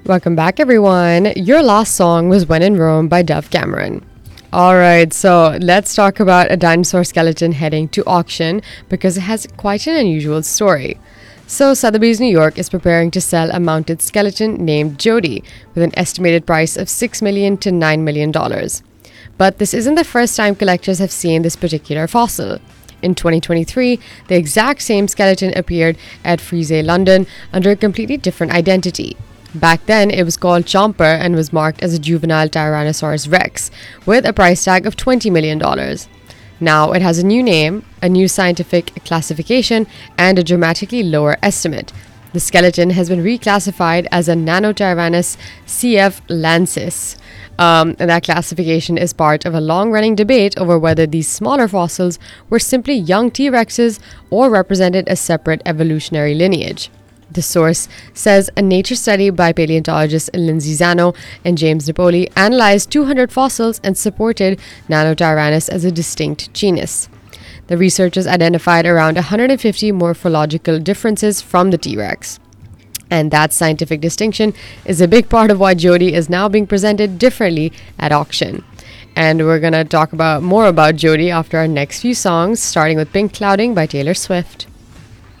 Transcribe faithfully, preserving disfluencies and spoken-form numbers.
Welcome back, everyone. Your last song was When in Rome by Dove Cameron. Alright, so let's talk about a dinosaur skeleton heading to auction because it has quite an unusual story. So, Sotheby's New York is preparing to sell a mounted skeleton named Jody with an estimated price of six million dollars to nine million dollars. But this isn't the first time collectors have seen this particular fossil. In twenty twenty-three, the exact same skeleton appeared at Frieze, London, under a completely different identity. Back then, it was called Chomper and was marked as a juvenile Tyrannosaurus rex, with a price tag of twenty million dollars. Now it has a new name, a new scientific classification, and a dramatically lower estimate. The skeleton has been reclassified as a Nanotyrannus C F lancis, um, and that classification is part of a long-running debate over whether these smaller fossils were simply young T-Rexes or represented a separate evolutionary lineage. The source says a Nature study by paleontologists Lindsay Zano and James Napoli analyzed two hundred fossils and supported Nanotyrannus as a distinct genus. The researchers identified around one hundred fifty morphological differences from the T-Rex. And that scientific distinction is a big part of why Jody is now being presented differently at auction. And we're going to talk about more about Jody after our next few songs, starting with Pink Clouding by Taylor Swift.